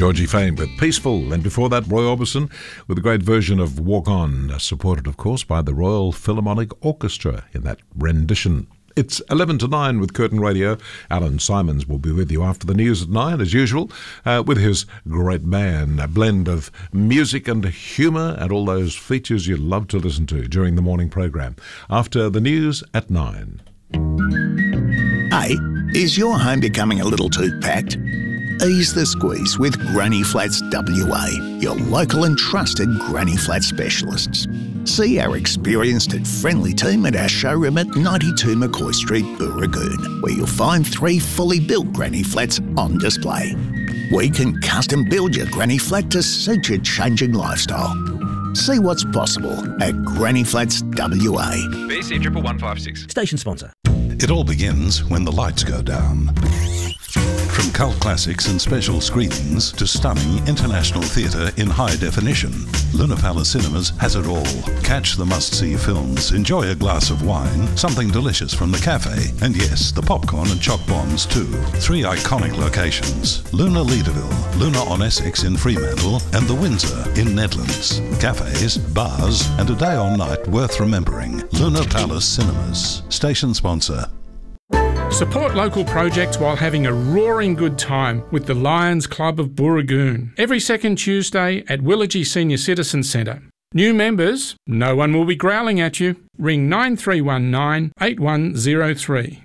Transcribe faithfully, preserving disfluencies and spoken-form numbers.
Georgie Fame with Peaceful, and before that Roy Orbison with a great version of Walk On, supported of course by the Royal Philharmonic Orchestra in that rendition. It's eleven to nine with Curtin Radio. Alan Simons will be with you after the news at nine, as usual, uh, with his great man, a blend of music and humour and all those features you love to listen to during the morning programme. After the news at nine. Hey, is your home becoming a little too packed? Ease the squeeze with Granny Flats W A, your local and trusted Granny Flat specialists. See our experienced and friendly team at our showroom at ninety-two McCoy Street, Booragoon, where you'll find three fully built Granny Flats on display. We can custom build your Granny Flat to suit your changing lifestyle. See what's possible at Granny Flats W A. B C one one five six. Station sponsor. It all begins when the lights go down. From cult classics and special screenings to stunning international theatre in high definition, Luna Palace Cinemas has it all. Catch the must-see films, enjoy a glass of wine, something delicious from the cafe, and yes, the popcorn and choc bombs too. Three iconic locations: Luna Leederville, Luna on Essex in Fremantle, and the Windsor in Nedlands. Cafes, bars, and a day or night worth remembering. Luna Palace Cinemas. Station sponsor. Support local projects while having a roaring good time with the Lions Club of Booragoon. Every second Tuesday at Willagee Senior Citizen Centre. New members, no one will be growling at you. Ring nine three one nine, eight one zero three.